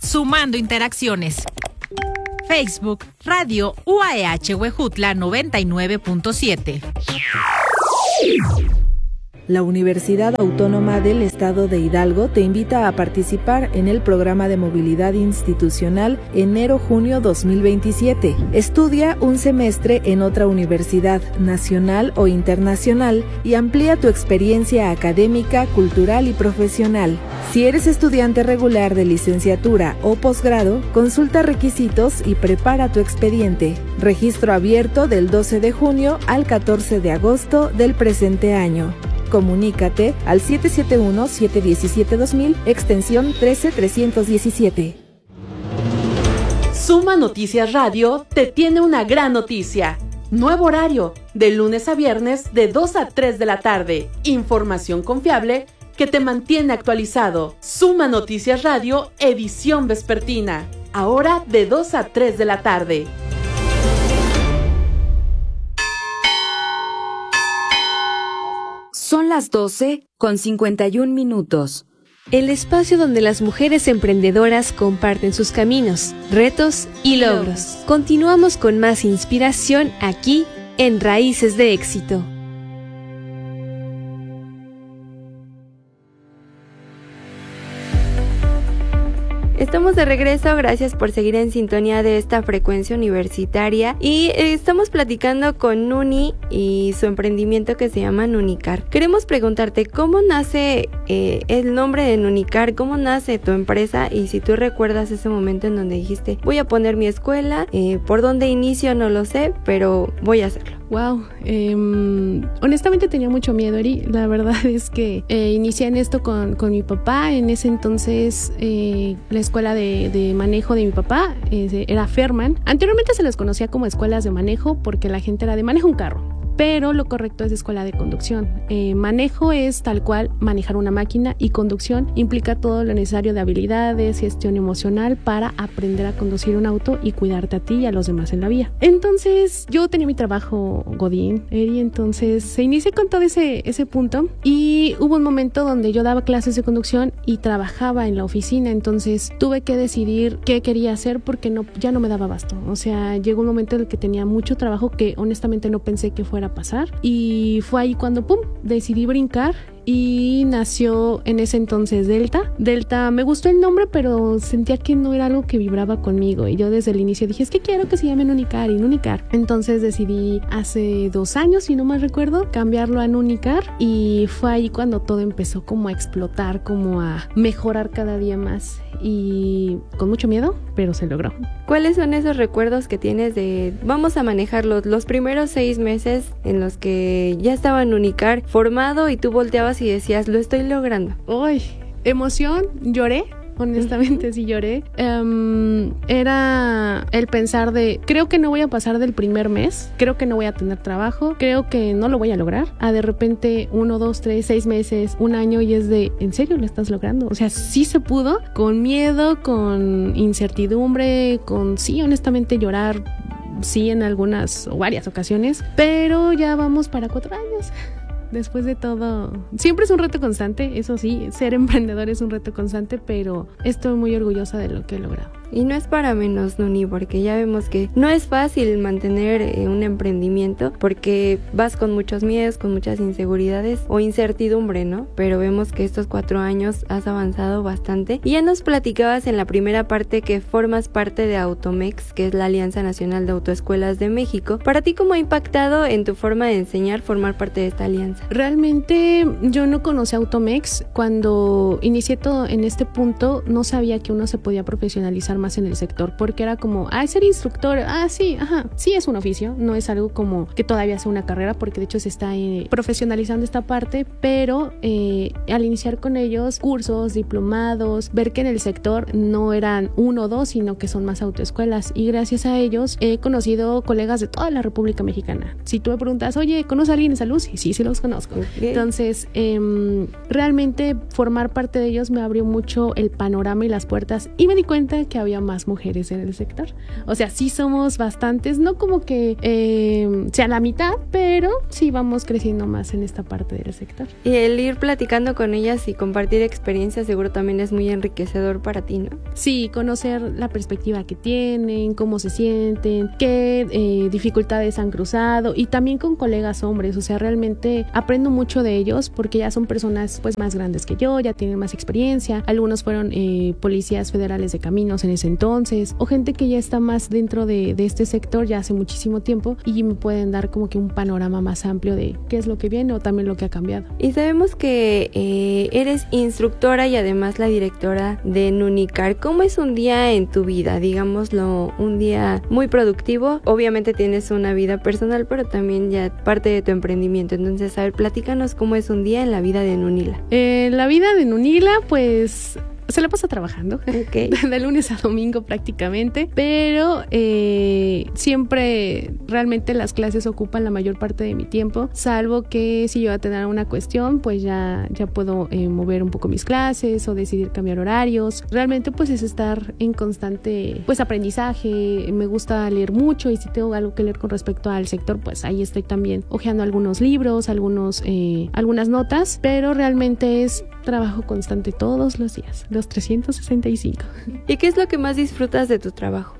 sumando interacciones. Facebook, Radio UAEH Huejutla 99.7. La Universidad Autónoma del Estado de Hidalgo te invita a participar en el programa de movilidad institucional enero-junio 2027. Estudia un semestre en otra universidad, nacional o internacional, y amplía tu experiencia académica, cultural y profesional. Si eres estudiante regular de licenciatura o posgrado, consulta requisitos y prepara tu expediente. Registro abierto del 12 de junio al 14 de agosto del presente año. Comunícate al 771-717-2000, extensión 13317. Suma Noticias Radio te tiene una gran noticia. Nuevo horario, de lunes a viernes de 2 a 3 de la tarde. Información confiable que te mantiene actualizado. Suma Noticias Radio, edición vespertina. Ahora de 2 a 3 de la tarde. Son las 12:51. El espacio donde las mujeres emprendedoras comparten sus caminos, retos y logros. Continuamos con más inspiración aquí en Raíces de Éxito. Estamos de regreso, gracias por seguir en sintonía de esta frecuencia universitaria y estamos platicando con Nuni y su emprendimiento que se llama Nunicar. Queremos preguntarte cómo nace el nombre de Nunicar, cómo nace tu empresa y si tú recuerdas ese momento en donde dijiste voy a poner mi escuela, por dónde inicio no lo sé, pero voy a hacerlo. Wow, honestamente tenía mucho miedo, Eri. La verdad es que inicié en esto con mi papá. En ese entonces la escuela de manejo de mi papá era Ferman. Anteriormente se les conocía como escuelas de manejo porque la gente era de manejo un carro, pero lo correcto es escuela de conducción. Manejo es tal cual manejar una máquina y conducción implica todo lo necesario de habilidades, gestión emocional para aprender a conducir un auto y cuidarte a ti y a los demás en la vía. Entonces yo tenía mi trabajo godín, Eri, entonces se inicié con todo ese punto y hubo un momento donde yo daba clases de conducción y trabajaba en la oficina, entonces tuve que decidir qué quería hacer porque ya no me daba abasto. O sea, llegó un momento en el que tenía mucho trabajo que honestamente no pensé que fuera a pasar y fue ahí cuando decidí brincar y nació en ese entonces Delta. Me gustó el nombre, pero sentía que no era algo que vibraba conmigo y yo desde el inicio dije, es que quiero que se llame Nunicar. Entonces decidí hace 2 años, si no mal recuerdo, cambiarlo a Nunicar y fue ahí cuando todo empezó como a explotar, como a mejorar cada día más y con mucho miedo, pero se logró. ¿Cuáles son esos recuerdos que tienes de, vamos a manejarlos, los primeros 6 meses en los que ya estaba Nunicar formado y tú volteabas y decías, lo estoy logrando? ¡Uy! Emoción, lloré. Honestamente sí lloré. Era el pensar de, creo que no voy a pasar del primer mes, creo que no voy a tener trabajo, creo que no lo voy a lograr. De repente 1, 2, 3, 6 meses, 1 año y es de, ¿en serio lo estás logrando? O sea, sí se pudo, con miedo, con incertidumbre, sí, honestamente llorar, sí, en algunas o varias ocasiones, pero ya vamos para 4 años. Después de todo, siempre es un reto constante, eso sí, ser emprendedor es un reto constante, pero estoy muy orgullosa de lo que he logrado. Y no es para menos, Nuni, porque ya vemos que no es fácil mantener un emprendimiento porque vas con muchos miedos, con muchas inseguridades o incertidumbre, ¿no? Pero vemos que estos 4 años has avanzado bastante. Y ya nos platicabas en la primera parte que formas parte de Automex, que es la Alianza Nacional de Autoescuelas de México. ¿Para ti cómo ha impactado en tu forma de enseñar formar parte de esta alianza? Realmente yo no conocí Automex. Cuando inicié todo en este punto, no sabía que uno se podía profesionalizar más en el sector, porque era como, ser instructor, sí, sí es un oficio, no es algo como que todavía sea una carrera, porque de hecho se está profesionalizando esta parte, pero al iniciar con ellos, cursos, diplomados, ver que en el sector no eran 1 o 2, sino que son más autoescuelas, y gracias a ellos he conocido colegas de toda la República Mexicana. Si tú me preguntas, oye, ¿conoces a alguien en salud? Sí los conozco. Okay. Entonces, realmente formar parte de ellos me abrió mucho el panorama y las puertas, y me di cuenta que había todavía más mujeres en el sector. O sea, sí somos bastantes, no como que sea la mitad, pero sí vamos creciendo más en esta parte del sector. Y el ir platicando con ellas y compartir experiencias seguro también es muy enriquecedor para ti, ¿no? Sí, conocer la perspectiva que tienen, cómo se sienten, qué dificultades han cruzado, y también con colegas hombres. O sea, realmente aprendo mucho de ellos porque ya son personas pues más grandes que yo, ya tienen más experiencia. Algunos fueron policías federales de caminos en ese entonces, o gente que ya está más dentro de este sector ya hace muchísimo tiempo, y me pueden dar como que un panorama más amplio de qué es lo que viene o también lo que ha cambiado. Y sabemos que eres instructora y además la directora de Nunicar. ¿Cómo es un día en tu vida? Digámoslo, un día muy productivo. Obviamente tienes una vida personal, pero también ya parte de tu emprendimiento. Entonces, a ver, platícanos cómo es un día en la vida de Nunila. La vida de Nunila, pues se la pasa trabajando, okay. De lunes a domingo prácticamente, pero siempre realmente las clases ocupan la mayor parte de mi tiempo, salvo que si yo voy a tener una cuestión, pues ya puedo mover un poco mis clases o decidir cambiar horarios. Realmente pues es estar en constante pues aprendizaje. Me gusta leer mucho, y si tengo algo que leer con respecto al sector, pues ahí estoy también hojeando algunos libros, algunas notas, pero realmente es trabajo constante todos los días, los 365. ¿Y qué es lo que más disfrutas de tu trabajo?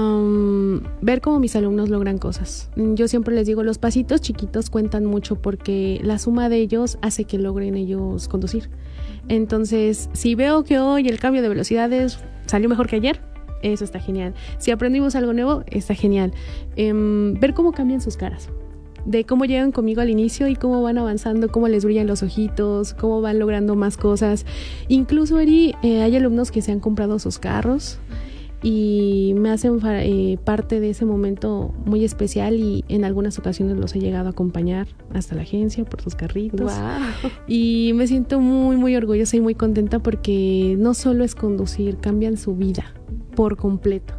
Ver cómo mis alumnos logran cosas. Yo siempre les digo, los pasitos chiquitos cuentan mucho porque la suma de ellos hace que logren ellos conducir. Entonces, si veo que hoy el cambio de velocidades salió mejor que ayer, eso está genial. Si aprendimos algo nuevo, está genial. Ver cómo cambian sus caras, de cómo llegan conmigo al inicio y cómo van avanzando, cómo les brillan los ojitos, cómo van logrando más cosas. Incluso, Eri, hay alumnos que se han comprado sus carros y me hacen parte de ese momento muy especial, y en algunas ocasiones los he llegado a acompañar hasta la agencia por sus carritos. Wow. Y me siento muy, muy orgullosa y muy contenta porque no solo es conducir, cambian su vida por completo.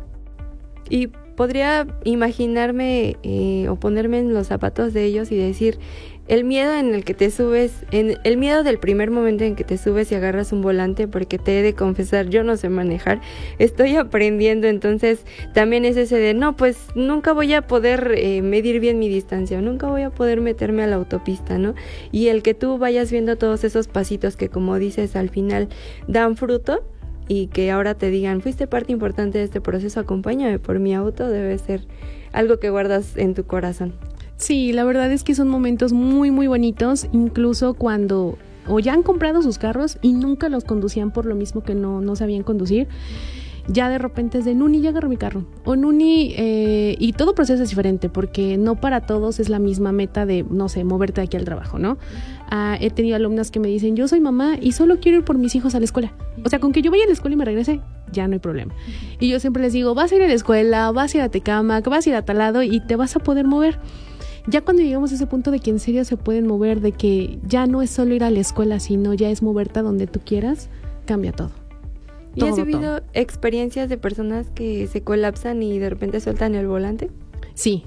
Y podría imaginarme o ponerme en los zapatos de ellos y decir, el miedo en el que te subes, el miedo del primer momento en que te subes y agarras un volante, porque te he de confesar, yo no sé manejar, estoy aprendiendo. Entonces también es ese de, no, pues nunca voy a poder medir bien mi distancia, nunca voy a poder meterme a la autopista, ¿no? Y el que tú vayas viendo todos esos pasitos que, como dices, al final dan fruto, y que ahora te digan, fuiste parte importante de este proceso, acompáñame por mi auto, debe ser algo que guardas en tu corazón. Sí, la verdad es que son momentos muy, muy bonitos, incluso cuando o ya han comprado sus carros y nunca los conducían por lo mismo que no sabían conducir. Ya de repente es de, Nuni, ya agarro mi carro, o Nuni, y todo proceso es diferente porque no para todos es la misma meta de, no sé, moverte de aquí al trabajo, ¿no? He tenido alumnas que me dicen, yo soy mamá y solo quiero ir por mis hijos a la escuela, o sea, con que yo vaya a la escuela y me regrese, ya no hay problema. Y yo siempre les digo, vas a ir a la escuela, vas a ir a Tecámac, vas a ir a tal lado y te vas a poder mover. Ya cuando llegamos a ese punto de que en serio se pueden mover, de que ya no es solo ir a la escuela, sino ya es moverte a donde tú quieras, cambia todo. ¿Y has vivido experiencias de personas que se colapsan y de repente sueltan el volante? Sí.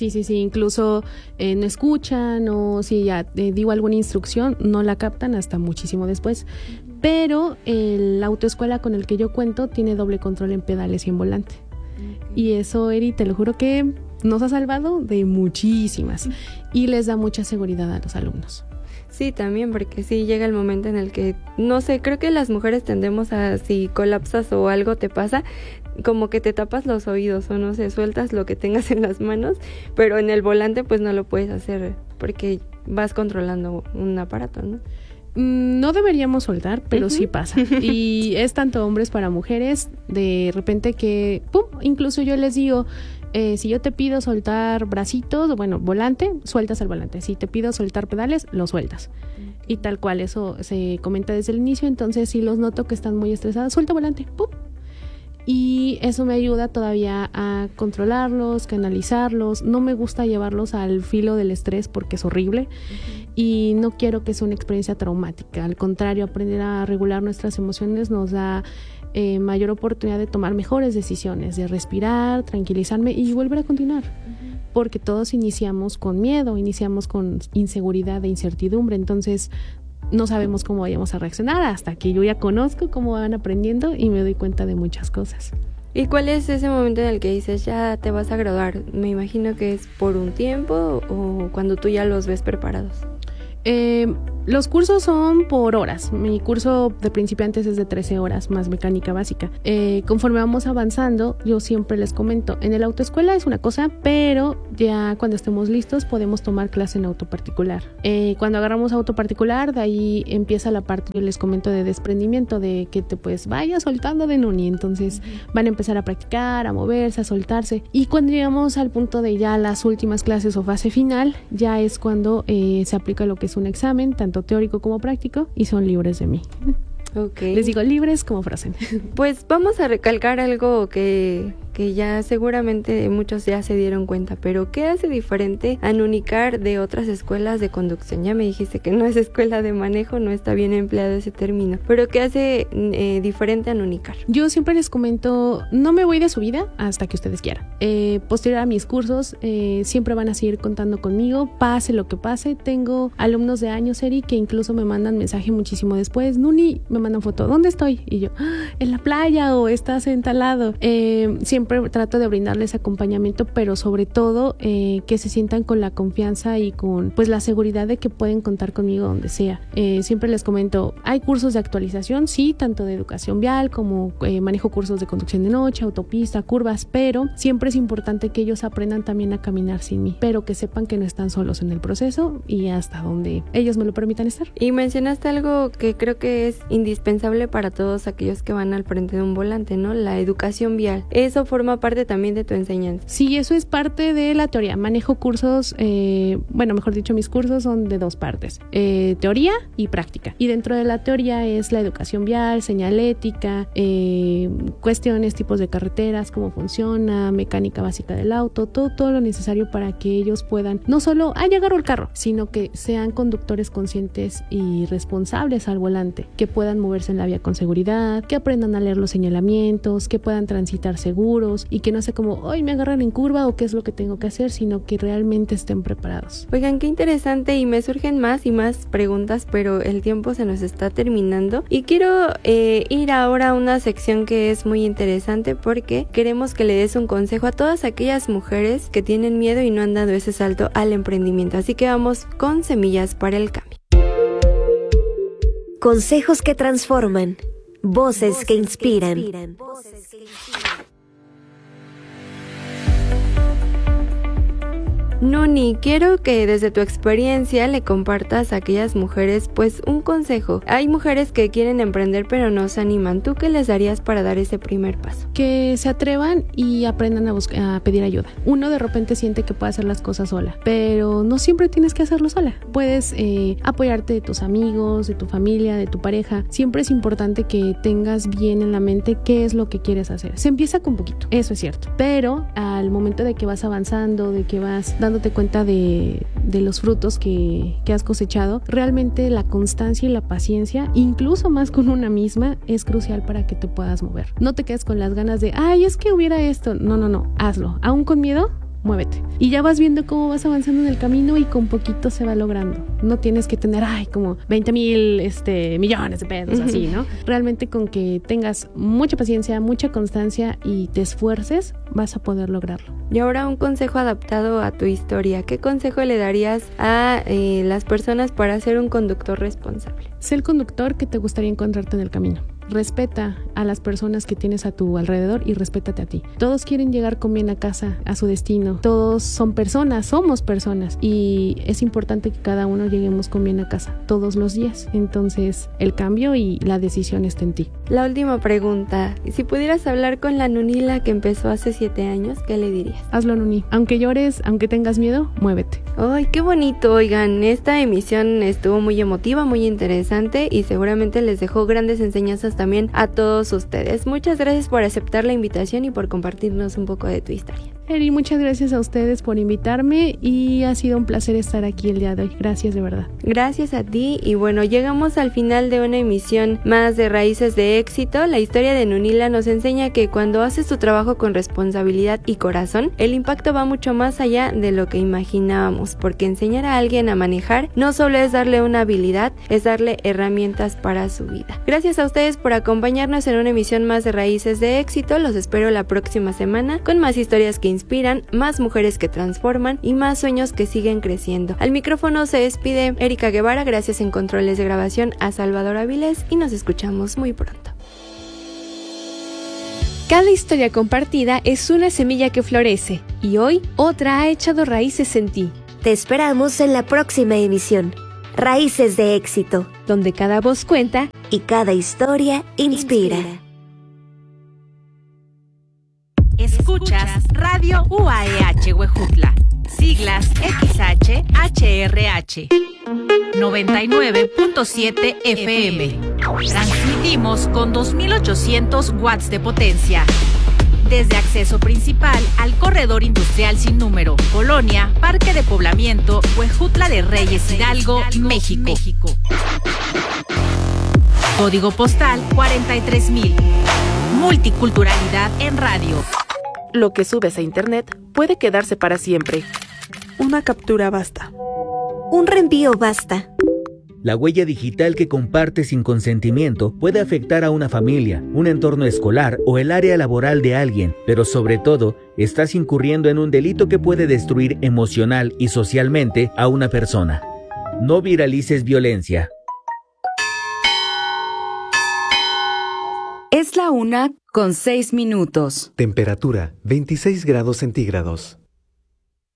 Incluso no escuchan, o si ya digo alguna instrucción, no la captan hasta muchísimo después. Pero la autoescuela con el que yo cuento tiene doble control en pedales y en volante. Okay. Y eso, Eri, te lo juro que nos ha salvado de muchísimas y les da mucha seguridad a los alumnos. Sí, también, porque sí llega el momento en el que, no sé, creo que las mujeres tendemos a, si colapsas o algo te pasa, como que te tapas los oídos o no sé, sueltas lo que tengas en las manos, pero en el volante pues no lo puedes hacer porque vas controlando un aparato, ¿no? No deberíamos soltar, pero sí pasa. Y es tanto hombres para mujeres, de repente que, ¡pum!, incluso yo les digo, si yo te pido soltar bracitos, bueno, volante, sueltas el volante. Si te pido soltar pedales, lo sueltas. Y tal cual, eso se comenta desde el inicio. Entonces, si los noto que están muy estresados, suelta volante, ¡pum! Y eso me ayuda todavía a controlarlos, canalizarlos. No me gusta llevarlos al filo del estrés porque es horrible. Y no quiero que sea una experiencia traumática. Al contrario, aprender a regular nuestras emociones nos da mayor oportunidad de tomar mejores decisiones, de respirar, tranquilizarme y volver a continuar. Porque todos iniciamos con miedo, iniciamos con inseguridad e incertidumbre. Entonces no sabemos cómo vayamos a reaccionar hasta que yo ya conozco cómo van aprendiendo y me doy cuenta de muchas cosas. ¿Y cuál es ese momento en el que dices, ya te vas a graduar? Me imagino que es por un tiempo o cuando tú ya los ves preparados. Los cursos son por horas. Mi curso de principiantes es de 13 horas más mecánica básica. Conforme vamos avanzando, yo siempre les comento, en el autoescuela es una cosa, pero ya cuando estemos listos podemos tomar clase en auto particular. Cuando agarramos auto particular, de ahí empieza la parte, yo les comento, de desprendimiento, de que te pues vaya soltando de Nuni. Entonces van a empezar a practicar, a moverse, a soltarse. Y cuando llegamos al punto de ya las últimas clases o fase final, ya es cuando se aplica lo que es un examen, tanto teórico como práctico, y son libres de mí. Okay. Les digo libres como Frozen. Pues vamos a recalcar algo que ya seguramente muchos ya se dieron cuenta, pero ¿qué hace diferente a Nunicar de otras escuelas de conducción? Ya me dijiste que no es escuela de manejo, no está bien empleado ese término, pero ¿qué hace diferente a Nunicar? Yo siempre les comento, no me voy de subida hasta que ustedes quieran. Posterior a mis cursos, siempre van a seguir contando conmigo, pase lo que pase. Tengo alumnos de años, Eri, que incluso me mandan mensaje muchísimo después, Nuni, me mandan foto, ¿dónde estoy? Y yo, en la playa, o estás en tal lado. Siempre trato de brindarles acompañamiento, pero sobre todo que se sientan con la confianza y con pues la seguridad de que pueden contar conmigo donde sea. Siempre les comento, hay cursos de actualización, sí, tanto de educación vial como manejo cursos de conducción de noche, autopista, curvas, pero siempre es importante que ellos aprendan también a caminar sin mí, pero que sepan que no están solos en el proceso y hasta donde ellos me lo permitan estar. Y mencionaste algo que creo que es indispensable para todos aquellos que van al frente de un volante, ¿no? La educación vial. Eso forma parte también de tu enseñanza. Sí, eso es parte de la teoría. Manejo cursos, mejor dicho, mis cursos son de dos partes, teoría y práctica. Y dentro de la teoría es la educación vial, señalética, cuestiones, tipos de carreteras, cómo funciona, mecánica básica del auto, todo lo necesario para que ellos puedan, no solo, ya agarro el carro, sino que sean conductores conscientes y responsables al volante, que puedan moverse en la vía con seguridad, que aprendan a leer los señalamientos, que puedan transitar seguros y que no sea como, hoy me agarran en curva o qué es lo que tengo que hacer, sino que realmente estén preparados. Oigan, qué interesante, y me surgen más y más preguntas, pero el tiempo se nos está terminando y quiero ir ahora a una sección que es muy interesante porque queremos que le des un consejo a todas aquellas mujeres que tienen miedo y no han dado ese salto al emprendimiento. Así que vamos con Semillas para el Cambio. Consejos que transforman, voces que inspiran. Nuni, quiero que desde tu experiencia le compartas a aquellas mujeres pues un consejo. Hay mujeres que quieren emprender pero no se animan. ¿Tú qué les darías para dar ese primer paso? Que se atrevan y aprendan a pedir ayuda. Uno de repente siente que puede hacer las cosas sola, pero no siempre tienes que hacerlo sola. Puedes apoyarte de tus amigos, de tu familia, de tu pareja. Siempre es importante que tengas bien en la mente qué es lo que quieres hacer. Se empieza con poquito, eso es cierto, pero al momento de que vas avanzando, de que vas dándote cuenta de los frutos que has cosechado, realmente la constancia y la paciencia, incluso más con una misma, es crucial para que te puedas mover. No te quedes con las ganas de, es que hubiera esto. No, hazlo. Aún con miedo, muévete. Y ya vas viendo cómo vas avanzando en el camino y con poquito se va logrando. No tienes que tener, como 20,000 millones de pesos, así, ¿no? Realmente con que tengas mucha paciencia, mucha constancia y te esfuerces, vas a poder lograrlo. Y ahora un consejo adaptado a tu historia. ¿Qué consejo le darías a las personas para ser un conductor responsable? Sé el conductor que te gustaría encontrarte en el camino. Respeta a las personas que tienes a tu alrededor y respétate a ti. Todos quieren llegar con bien a casa, a su destino. Todos son personas, somos personas. Y es importante que cada uno lleguemos con bien a casa todos los días. Entonces, el cambio y la decisión está en ti. La última pregunta. Si pudieras hablar con la Nunila que empezó hace 7 años, ¿qué le dirías? Hazlo, Nuni. Aunque llores, aunque tengas miedo, muévete. ¡Ay, qué bonito! Oigan, esta emisión estuvo muy emotiva, muy interesante y seguramente les dejó grandes enseñanzas también a todos ustedes. Muchas gracias por aceptar la invitación y por compartirnos un poco de tu historia. Eri, muchas gracias a ustedes por invitarme y ha sido un placer estar aquí el día de hoy. Gracias de verdad. Gracias a ti y bueno, llegamos al final de una emisión más de Raíces de Éxito. La historia de Nunila nos enseña que cuando haces tu trabajo con responsabilidad y corazón, el impacto va mucho más allá de lo que imaginábamos, porque enseñar a alguien a manejar no solo es darle una habilidad, es darle herramientas para su vida. Gracias a ustedes por acompañarnos en una emisión más de Raíces de Éxito. Los espero la próxima semana con más historias que inspiran, más mujeres que transforman y más sueños que siguen creciendo. Al micrófono se despide Erika Guevara, gracias en controles de grabación a Salvador Avilés y nos escuchamos muy pronto. Cada historia compartida es una semilla que florece y hoy otra ha echado raíces en ti. Te esperamos en la próxima emisión. Raíces de Éxito, donde cada voz cuenta y cada historia inspira. Escuchas Radio UAEH Huejutla, siglas XHHRH, 99.7 FM. Transmitimos con 2800 watts de potencia. Desde acceso principal al corredor industrial sin número, Colonia, Parque de Poblamiento, Huejutla de Reyes, Hidalgo, México. Código postal 43,000. Multiculturalidad en radio. Lo que subes a internet puede quedarse para siempre. Una captura basta. Un reenvío basta. La huella digital que compartes sin consentimiento puede afectar a una familia, un entorno escolar o el área laboral de alguien, pero sobre todo, estás incurriendo en un delito que puede destruir emocional y socialmente a una persona. No viralices violencia. Es la 1:06. Temperatura 26 grados centígrados.